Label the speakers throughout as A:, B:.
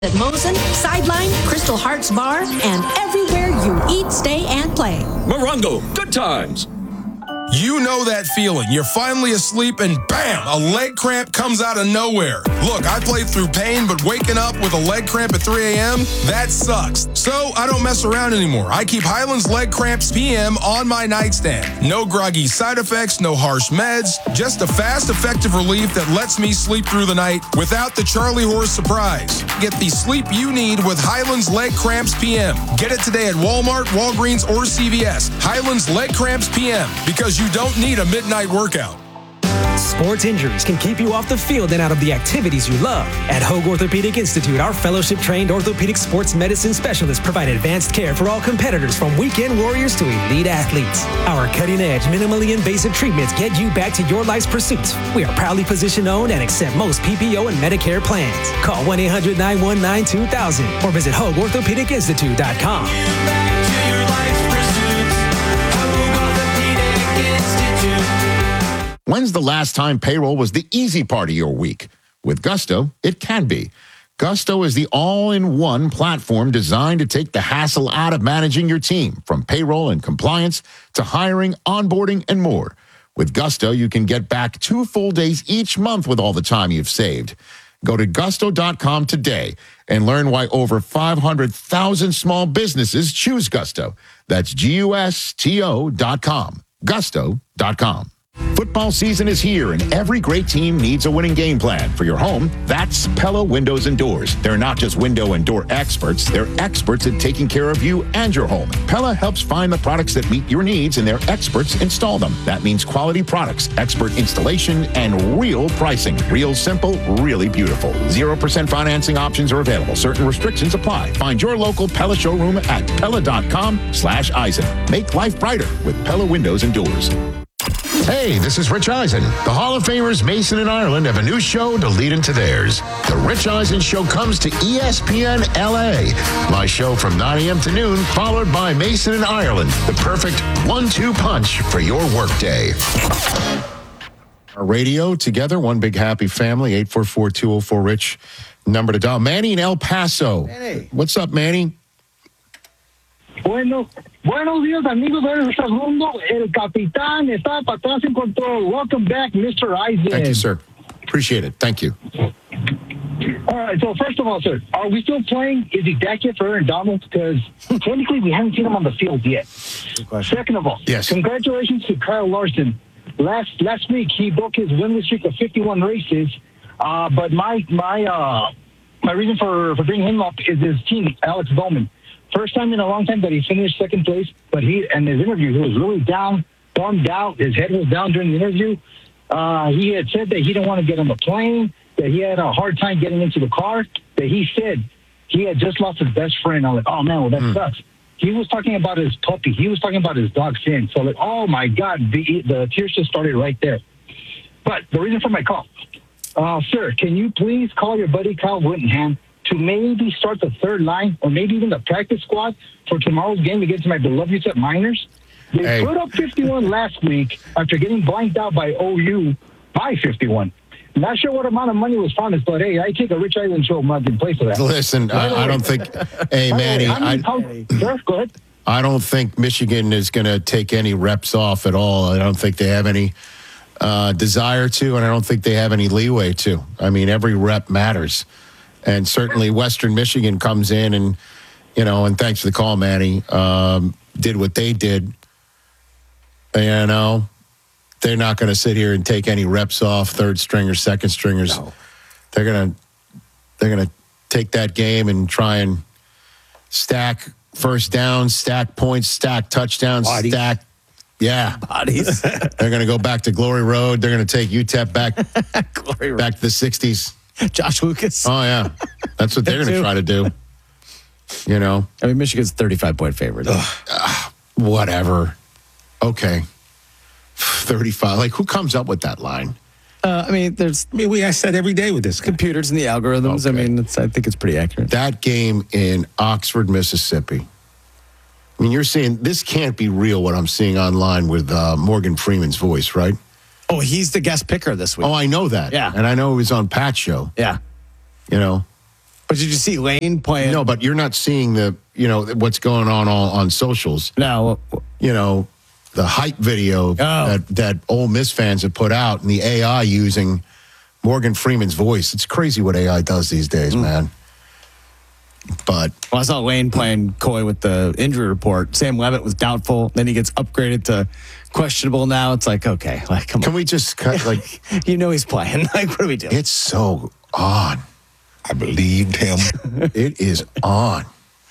A: At Mosen, Sideline, Crystal Hearts Bar, and everywhere you eat, stay, and play.
B: Morongo, good times.
C: You know that feeling. You're finally asleep and bam, a leg cramp comes out of nowhere. Look, I played through pain, but waking up with a leg cramp at 3 a.m., that sucks. So I don't mess around anymore. I keep Highlands Leg Cramps PM on my nightstand. No groggy side effects, no harsh meds, just a fast, effective relief that lets me sleep through the night without the Charlie horse surprise. Get the sleep you need with Highlands Leg Cramps PM. Get it today at Walmart, Walgreens, or CVS. Highlands Leg Cramps PM, because you don't need a midnight workout.
D: Sports injuries can keep you off the field and out of the activities you love. At Hoag Orthopedic Institute, our fellowship-trained orthopedic sports medicine specialists provide advanced care for all competitors, from weekend warriors to elite athletes. Our cutting-edge, minimally invasive treatments get you back to your life's pursuits. We are proudly physician-owned and accept most PPO and Medicare plans. Call 1-800-919-2000 or visit HoagOrthopedicInstitute.com.
E: When's the last time payroll was the easy part of your week? With Gusto, it can be. Gusto is the all-in-one platform designed to take the hassle out of managing your team, from payroll and compliance to hiring, onboarding, and more. With Gusto, you can get back 2 full days each month with all the time you've saved. Go to gusto.com today and learn why over 500,000 small businesses choose Gusto. That's GUSTO.com. Gusto.com. Football season is here, and every great team needs a winning game plan. For your home, that's Pella Windows and Doors. They're not just window and door experts. They're experts at taking care of you and your home. Pella helps find the products that meet your needs, and their experts install them. That means quality products, expert installation, and real pricing. Real simple, really beautiful. 0% financing options are available. Certain restrictions apply. Find your local Pella showroom at Pella.com/Eisen. Make life brighter with Pella Windows and Doors. Hey, this is Rich Eisen. The Hall of Famers Mason and Ireland have a new show to lead into theirs. The Rich Eisen Show comes to ESPN LA. My show from 9 a.m. to noon, followed by Mason and Ireland. The perfect 1-2 punch for your workday. Our radio together, one big happy family, 844-204-RICH, number to dial. Manny in El Paso.
F: Manny.
E: What's up, Manny?
G: Buenos días, amigos del segundo. El capitán está para atrás en control. Welcome back, Mr. Eisen.
E: Thank you, sir. Appreciate it. Thank you.
G: All right, so first of all, sir, are we still playing? Is he back yet for Aaron Donald? Because technically we haven't seen him on the field yet. Second of all,
E: yes.
G: Congratulations to Kyle Larson. Last week he broke his winless streak of 51 races. But my reason for bringing him up is his team, Alex Bowman. First time in a long time that he finished second place, but his interview, he was really down, bummed out. His head was down during the interview. He had said that he didn't want to get on the plane, that he had a hard time getting into the car, that he said he had just lost his best friend. I'm like, oh, man, well, that sucks. He was talking about his puppy. He was talking about his dog, Finn. So, like, oh, my God, the tears just started right there. But the reason for my call, sir, can you please call your buddy Kyle Whittingham to maybe start the third line or maybe even the practice squad for tomorrow's game against my beloved UTEP Miners? They put up 51 last week after getting blanked out by OU by 51. Not sure what amount of money was promised, but, hey, I take a Rich Eisen show month in place of that.
E: Listen, I don't think – hey, Manny.
G: Sir, go ahead.
E: I don't think Michigan is going to take any reps off at all. I don't think they have any desire to, and I don't think they have any leeway to. I mean, every rep matters. And certainly Western Michigan comes in and, and thanks for the call, Manny, did what they did. They're not going to sit here and take any reps off, third stringers, second stringers. No. They're going to take that game and try and stack first downs, stack points, stack touchdowns,
F: Bodies.
E: stack. Yeah.
F: Bodies.
E: They're going to go back to Glory Road. They're going to take UTEP back to the 60s.
F: Josh Lucas.
E: Oh, yeah. That's what they're going to try to do. I
F: mean, Michigan's 35-point favorite.
E: Whatever. Okay. 35. Like, who comes up with that line?
F: I said every day with this computers and the algorithms. Okay. I think it's pretty accurate.
E: That game in Oxford, Mississippi. I mean, you're saying this can't be real, what I'm seeing online with Morgan Freeman's voice, right?
F: Oh, he's the guest picker this week.
E: Oh, I know that.
F: Yeah.
E: And I know he was on Pat's show.
F: Yeah.
E: But
F: But did you see Lane playing?
E: No, but you're not seeing what's going on socials.
F: No.
E: The hype video that Ole Miss fans have put out and the AI using Morgan Freeman's voice. It's crazy what AI does these days, man. But
F: I saw Lane playing coy with the injury report. Sam Levitt was doubtful. Then he gets upgraded to questionable now. It's like, okay, come on.
E: Can we just cut,
F: he's playing. What are we doing?
E: It's so on.
H: I believed him.
E: It is on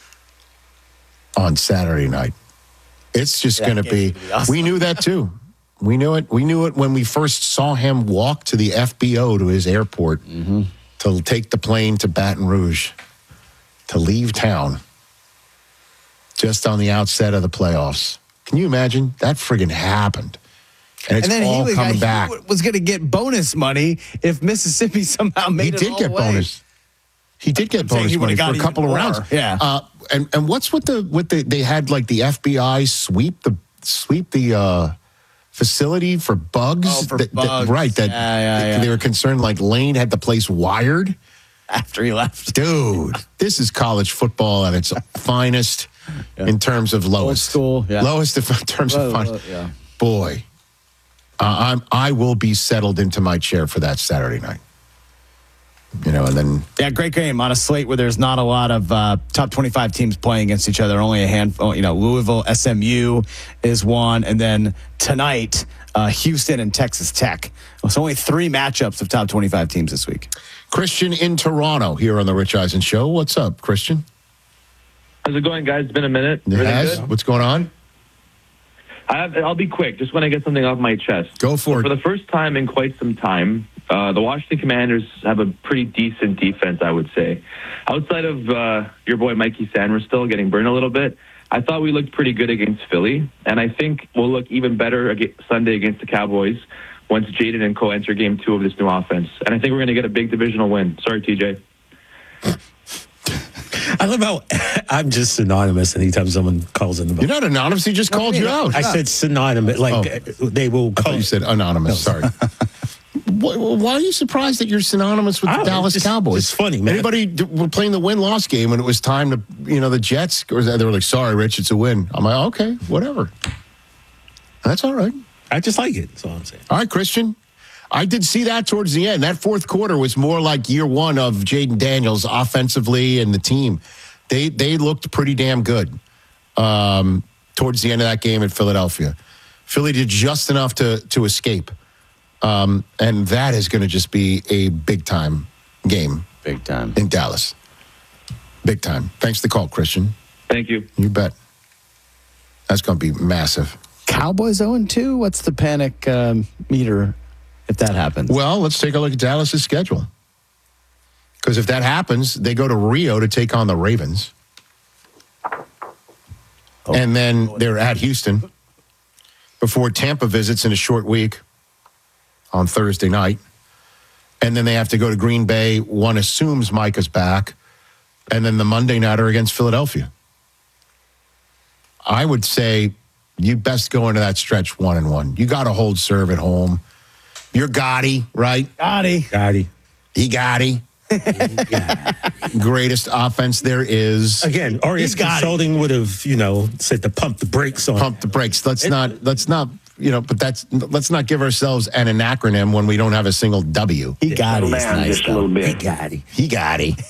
E: Saturday night. It's just going to be. Awesome. We knew that too. We knew it. We knew it when we first saw him walk to the FBO to his airport to take the plane to Baton Rouge to leave town just on the outset of the playoffs. Can you imagine? That friggin' happened. And it's all coming back.
F: He was going to get bonus money if Mississippi somehow made it all the way.
E: Bonus. He did get bonus money for a couple of rounds.
F: Yeah.
E: And what's with the they had the FBI sweep the facility for bugs.
F: Oh, for bugs.
E: Right. They were concerned Lane had the place wired
F: after he left.
E: Dude, this is college football at its finest in terms of lowest.
F: Old school. Yeah.
E: Lowest in terms of fun.
F: Yeah.
E: Boy, I will be settled into my chair for that Saturday night. And then...
F: Yeah, great game on a slate where there's not a lot of top 25 teams playing against each other. Only a handful. Louisville, SMU is one. And then tonight, Houston and Texas Tech. So only 3 matchups of top 25 teams this week.
E: Christian in Toronto here on the Rich Eisen Show. What's up, Christian?
I: How's it going, guys? It's been a minute.
E: It has. What's going on?
I: I'll be quick. Just want to get something off my chest.
E: Go for it.
I: For the first time in quite some time, the Washington Commanders have a pretty decent defense, I would say. Outside of your boy Mikey Sainristil getting burned a little bit, I thought we looked pretty good against Philly, and I think we'll look even better Sunday against the Cowboys once Jaden and Co enter Game 2 of this new offense. And I think we're going to get a big divisional win. Sorry, TJ.
H: I love how I'm just synonymous anytime someone calls in the book.
E: You're not anonymous. He just called you out.
H: I said synonymous. They will call.
E: You said anonymous. Sorry. Why are you surprised that you're synonymous with the Dallas Cowboys?
H: It's funny, man.
E: We're playing the win-loss game, and it was time to, the Jets, or they were like, sorry, Rich, it's a win. I'm like, okay, whatever. That's all right.
H: I just like it. That's all I'm saying.
E: All right, Christian. I did see that towards the end. That fourth quarter was more like year one of Jaden Daniels offensively and the team. They looked pretty damn good towards the end of that game at Philadelphia. Philly did just enough to escape. And that is going to just be a big-time game.
F: Big time.
E: In Dallas. Big time. Thanks for the call, Christian.
I: Thank you.
E: You bet. That's going to be massive.
F: Cowboys 0-2? What's the panic meter if that happens?
E: Well, let's take a look at Dallas' schedule. Because if that happens, they go to Rio to take on the Ravens. And then they're at Houston before Tampa visits in a short week on Thursday night. And then they have to go to Green Bay. One assumes Micah's back. And then the Monday nighter against Philadelphia. I would say you best go into that stretch 1-1. You got to hold serve at home. You're Gotti, right?
H: Gotti.
E: He Gotti. Greatest offense there is.
H: Again, Arias Consulting would have, said to pump the brakes on.
E: Pump the brakes. Let's not, let's not give ourselves an acronym when we don't have a single W.
F: He got it. Nice,
G: just a little bit.
E: He got it.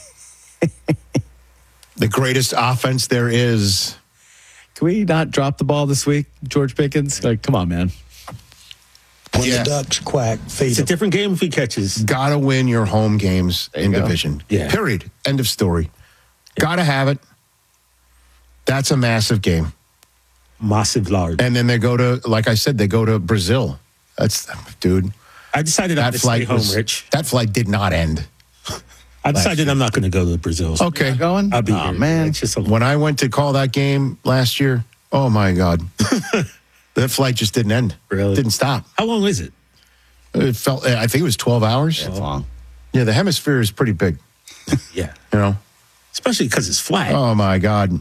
E: The greatest offense there is.
F: Can we not drop the ball this week, George Pickens? Come on, man.
H: When the Ducks quack, it's a different game if he catches.
E: Gotta win your home games in division.
H: Yeah.
E: Period. End of story. Yeah. Gotta have it. That's a massive game.
H: Massive, large.
E: And then they go to, like I said, they go to Brazil. Dude.
H: I decided
E: that flight
H: home, Rich.
E: That flight did not end.
H: I decided I'm not going to go to Brazil.
E: So okay.
F: Going?
H: I'll be here.
F: Man.
E: When I went to call that game last year, oh my God. That flight just didn't end.
H: Really?
E: Didn't stop.
H: How long is it?
E: I think it was 12 hours.
F: That's long.
E: Yeah, the hemisphere is pretty big.
H: Yeah.
E: Especially
H: because it's flat.
E: Oh my God.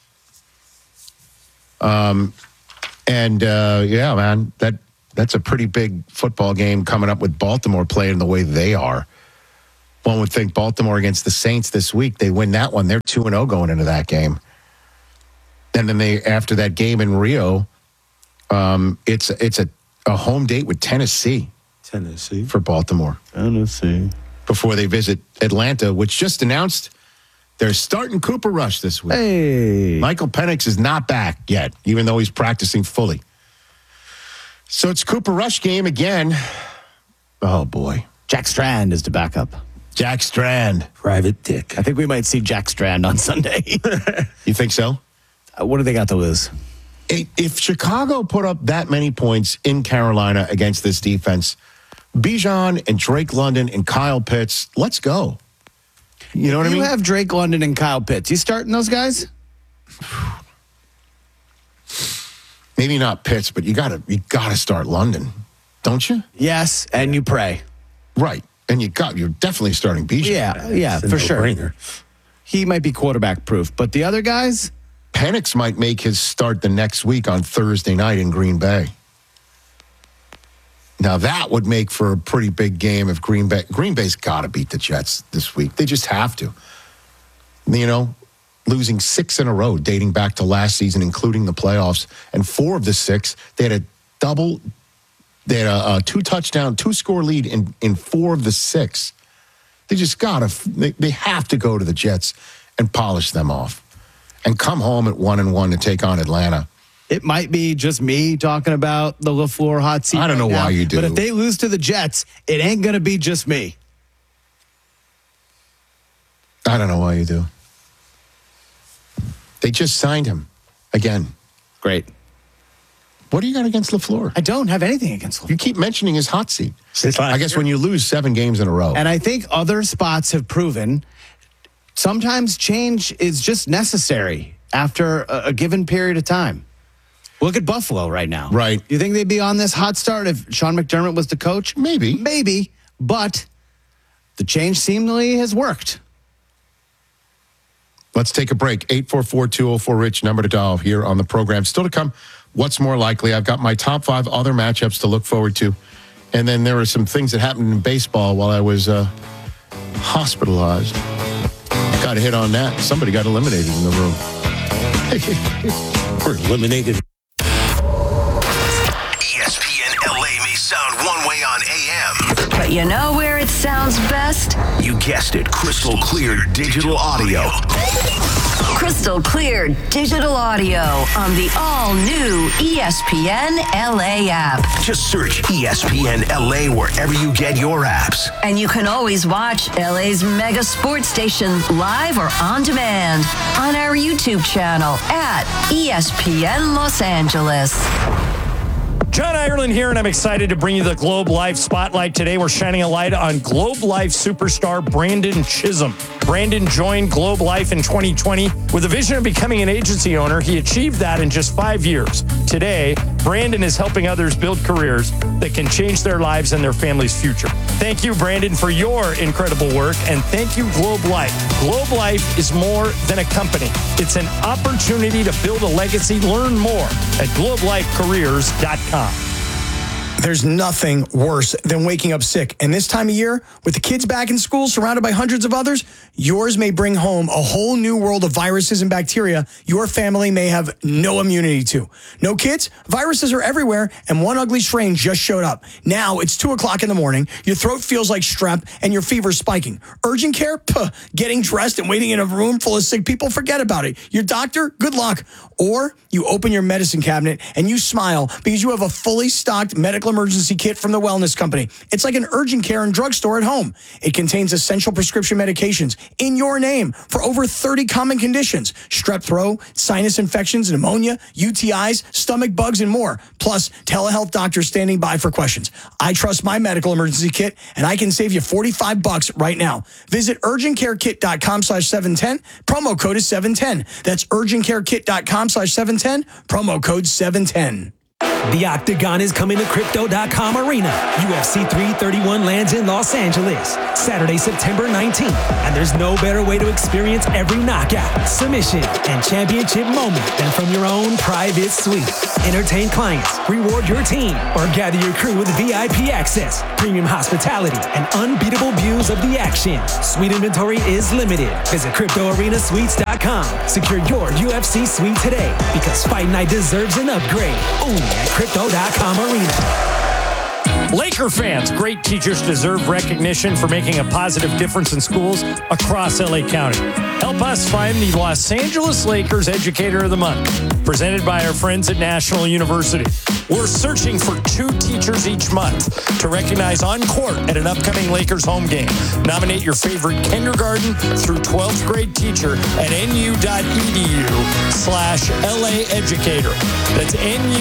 E: Yeah, man, that's a pretty big football game coming up with Baltimore playing the way they are. One would think Baltimore against the Saints this week, they win that one. They're 2-0 going into that game. And then after that game in Rio, it's a home date with Tennessee.
H: Tennessee.
E: For Baltimore.
H: Tennessee.
E: Before they visit Atlanta, which just announced they're starting Cooper Rush this week.
F: Hey.
E: Michael Penix is not back yet, even though he's practicing fully. So it's Cooper Rush game again. Oh, boy.
F: Jack Strand is the backup.
E: Jack Strand.
H: Private Dick.
F: I think we might see Jack Strand on Sunday.
E: You think so?
F: What do they got to lose?
E: If Chicago put up that many points in Carolina against this defense, Bijan and Drake London and Kyle Pitts, let's go. You know what I mean?
F: You have Drake London and Kyle Pitts. You starting those guys?
E: Maybe not Pitts, but you gotta start London, don't you?
F: Yes, and you pray.
E: Right. And you're definitely starting Bijan.
F: Yeah, for sure. He might be quarterback proof, but the other guys?
E: Penix might make his start the next week on Thursday night in Green Bay. Now, that would make for a pretty big game if Green Bay's got to beat the Jets this week. They just have to. You know, losing 6 in a row dating back to last season, including the playoffs. And 4 of the 6, they had a 2-touchdown, 2-score lead in 4 of the 6. They just they have to go to the Jets and polish them off and come home at 1-1 to take on Atlanta.
F: It might be just me talking about the LaFleur hot seat.
E: I don't know why you do.
F: But if they lose to the Jets, it ain't going to be just me.
E: I don't know why you do. They just signed him again.
F: Great.
E: What do you got against LaFleur?
F: I don't have anything against LaFleur.
E: You keep mentioning his hot seat. I guess when you lose 7 games in a row.
F: And I think other spots have proven sometimes change is just necessary after a given period of time. Look at Buffalo right now.
E: Right.
F: You think they'd be on this hot start if Sean McDermott was the coach?
E: Maybe.
F: Maybe. But the change seemingly has worked.
E: Let's take a break. 844-204-RICH, number to dial here on the program. Still to come, what's more likely? I've got my top 5 other matchups to look forward to. And then there were some things that happened in baseball while I was hospitalized. Got a hit on that. Somebody got eliminated in the room.
H: We're eliminated.
J: ESPN LA may sound one way on AM.
K: But you know where it sounds best?
J: You guessed it, crystal clear digital audio.
K: Crystal clear digital audio on the all-new ESPN LA app.
J: Just search ESPN LA wherever you get your apps.
K: And you can always watch LA's mega sports station live or on demand on our YouTube channel at ESPN Los Angeles.
L: John Ireland here, and I'm excited to bring you the Globe Life Spotlight. Today, we're shining a light on Globe Life superstar Brandon Chisholm. Brandon joined Globe Life in 2020 with a vision of becoming an agency owner. He achieved that in just 5 years. Today, Brandon is helping others build careers that can change their lives and their family's future. Thank you, Brandon, for your incredible work, and thank you, Globe Life. Globe Life is more than a company. It's an opportunity to build a legacy. Learn more at globelifecareers.com.
M: There's nothing worse than waking up sick. And this time of year, with the kids back in school, surrounded by hundreds of others, yours may bring home a whole new world of viruses and bacteria your family may have no immunity to. No kids? Viruses are everywhere, and one ugly strain just showed up. Now it's 2 o'clock in the morning, your throat feels like strep, and your fever's spiking. Urgent care? Puh, getting dressed and waiting in a room full of sick people? Forget about it. Your doctor? Good luck. Or you open your medicine cabinet and you smile because you have a fully stocked medical emergency kit from the Wellness Company. It's like an urgent care and drugstore at home. It contains essential prescription medications in your name for over 30 common conditions: strep throat, sinus infections, pneumonia, UTIs, stomach bugs, and more. Plus, telehealth doctors standing by for questions. I trust my medical emergency kit, and I can save you $45 right now. Visit urgentcarekit.com/710. Promo code is 710. That's urgentcarekit.com/710. Promo code 710.
D: The Octagon is coming to Crypto.com Arena. UFC 331 lands in Los Angeles, Saturday, September 19th. And there's no better way to experience every knockout, submission, and championship moment than from your own private suite. Entertain clients, reward your team, or gather your crew with VIP access, premium hospitality, and unbeatable views of the action. Suite inventory is limited. Visit CryptoArenaSuites.com. Secure your UFC suite today, because Fight Night deserves an upgrade. Only at Crypto.com Arena.
L: Laker fans, great teachers deserve recognition for making a positive difference in schools across LA County. Help us find the Los Angeles Lakers Educator of the Month, presented by our friends at National University. We're searching for 2 teachers each month to recognize on court at an upcoming Lakers home game. Nominate your favorite kindergarten through 12th grade teacher at nu.edu/LA Educator. That's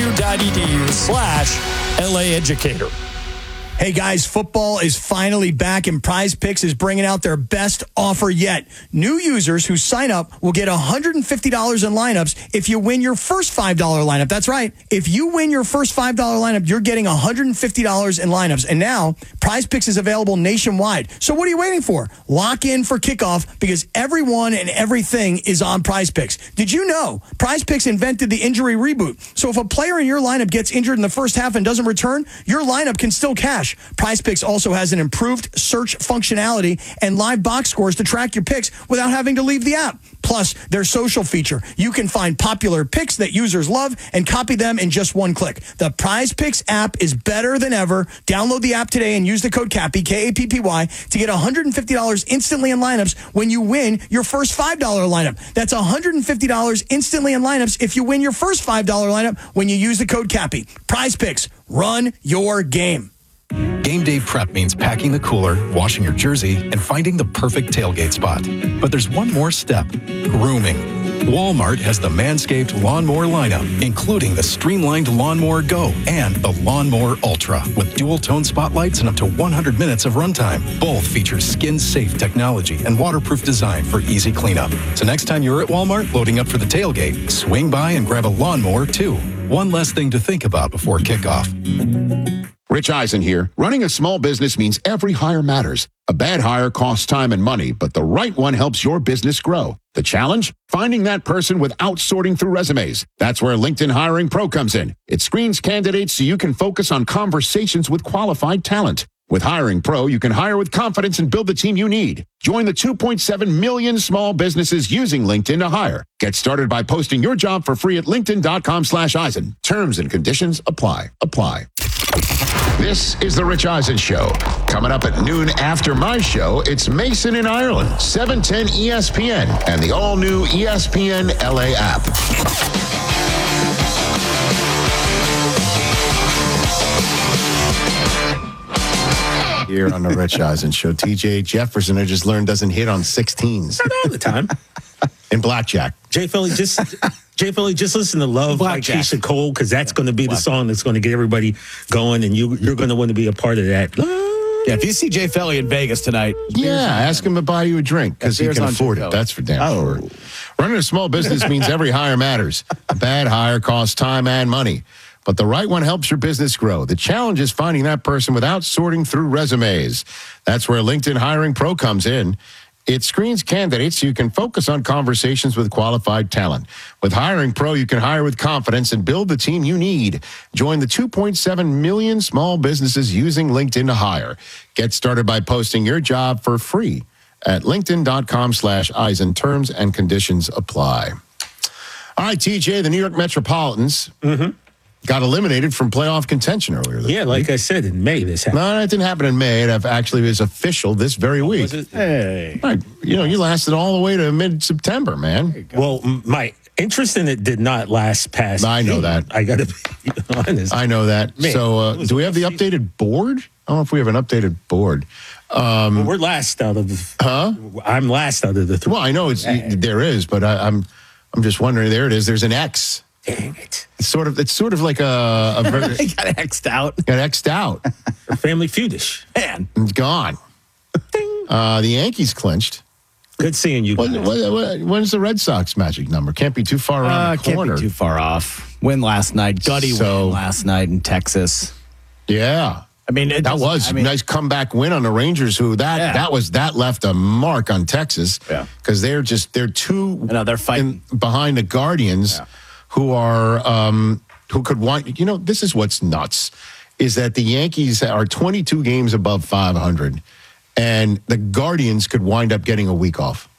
L: nu.edu/LA Educator.
M: Hey guys, football is finally back and Prize Picks is bringing out their best offer yet. New users who sign up will get $150 in lineups if you win your first $5 lineup. That's right. If you win your first $5 lineup, you're getting $150 in lineups. And now, Prize Picks is available nationwide. So what are you waiting for? Lock in for kickoff because everyone and everything is on Prize Picks. Did you know Prize Picks invented the injury reboot? So if a player in your lineup gets injured in the first half and doesn't return, your lineup can still cash. Prize Picks also has an improved search functionality and live box scores to track your picks without having to leave the app. Plus, their social feature. You can find popular picks that users love and copy them in just one click. The Prize Picks app is better than ever. Download the app today and use the code CAPPY, K-A-P-P-Y, to get $150 instantly in lineups when you win your first $5 lineup. That's $150 instantly in lineups if you win your first $5 lineup when you use the code CAPPY. Prize Picks. Run your game.
N: Game day prep means packing the cooler, washing your jersey, and finding the perfect tailgate spot. But there's one more step: grooming. Walmart has the Manscaped Lawnmower lineup, including the streamlined Lawnmower Go and the Lawnmower Ultra, with dual-tone spotlights and up to 100 minutes of runtime. Both feature skin-safe technology and waterproof design for easy cleanup. So next time you're at Walmart loading up for the tailgate, swing by and grab a lawnmower too. One less thing to think about before kickoff.
E: Rich Eisen here. Running a small business means every hire matters. A bad hire costs time and money, but the right one helps your business grow. The challenge? Finding that person without sorting through resumes. That's where LinkedIn Hiring Pro comes in. It screens candidates so you can focus on conversations with qualified talent. With Hiring Pro, you can hire with confidence and build the team you need. Join the 2.7 million small businesses using LinkedIn to hire. Get started by posting your job for free at linkedin.com/Eisen. Terms and conditions apply. This is The Rich Eisen Show. Coming up at noon after my show, it's Mason in Ireland, 710 ESPN, and the all-new ESPN LA app.
F: Here on The Rich Eisen Show, TJ Jefferson, I just learned, doesn't hit on 16s.
H: Not all the time.
F: In blackjack.
H: Jay Philly, just listen to Love by Keisha Cole, because that's going to be the song that's going to get everybody going, and you're going to want to be a part of that.
F: Yeah, if you see Jay Philly in Vegas tonight,
E: ask him to buy you a drink because he can afford it. That's for damn sure. Running a small business means every hire matters. A bad hire costs time and money, but the right one helps your business grow. The challenge is finding that person without sorting through resumes. That's where LinkedIn Hiring Pro comes in. It screens candidates so you can focus on conversations with qualified talent. With Hiring Pro, you can hire with confidence and build the team you need. Join the 2.7 million small businesses using LinkedIn to hire. Get started by posting your job for free at linkedin.com/Eisen. Terms and conditions apply. All right, TJ, the New York Metropolitans got eliminated from playoff contention earlier this week.
H: Like I said, in May this happened.
E: No, it didn't happen in May. It actually was official this very week.
H: Was it? Hey.
E: Right. You lasted all the way to mid-September, man.
H: Well, my interest in it did not last past
E: I know
H: June.
E: that.
H: I got to be honest.
E: I know that.
H: Man,
E: so do we have the updated board? I don't know if we have an updated board.
H: Well, we're last out of... I'm last out of the 3.
E: Well, I know there is, but I'm just wondering. There it is. There's an X.
H: Dang it.
E: It's sort of like a
F: They got X'd out.
E: Got X'd out.
H: Family Feudish.
F: Man.
E: It's gone. The Yankees clinched.
H: Good seeing you guys.
E: When's the Red Sox magic number? Can't be too far around the corner.
F: Can't be too far off. win last night. Gutty win last night in Texas.
E: Yeah.
F: I mean,
E: that was a nice comeback win on the Rangers. That left a mark on Texas.
F: Yeah,
E: because they're two.
F: They're fighting
E: behind the Guardians, who are who could want. You know, this is what's nuts is that the Yankees are 22 games above 500, and the Guardians could wind up getting a week off.